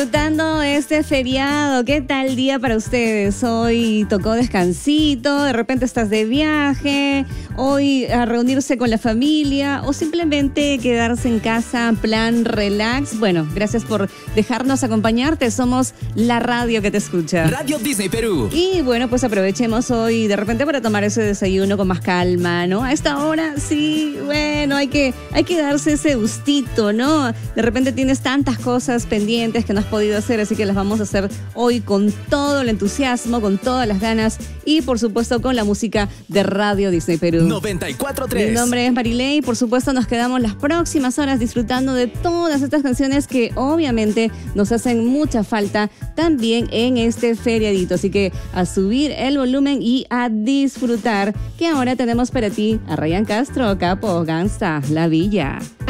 Disfrutando este feriado, ¿qué tal día para ustedes? Hoy tocó descansito, de repente estás de viaje, hoy a reunirse con la familia o simplemente quedarse en casa, plan relax. Bueno, gracias por dejarnos acompañarte, somos la radio que te escucha. Radio Disney Perú. Y bueno, pues aprovechemos hoy de repente para tomar ese desayuno con más calma, ¿no? A esta hora, sí, bueno, hay que darse ese gustito, ¿no? De repente tienes tantas cosas pendientes que no has podido hacer, así que las vamos a hacer hoy con todo el entusiasmo, con todas las ganas y por supuesto con la música de Radio Disney Perú. 94.3. Mi nombre es Marilei y por supuesto nos quedamos las próximas horas disfrutando de todas estas canciones que obviamente nos hacen mucha falta también en este feriadito, así que a subir el volumen y a disfrutar, que ahora tenemos para ti a Ryan Castro, Capo, Gangsta, La Villa.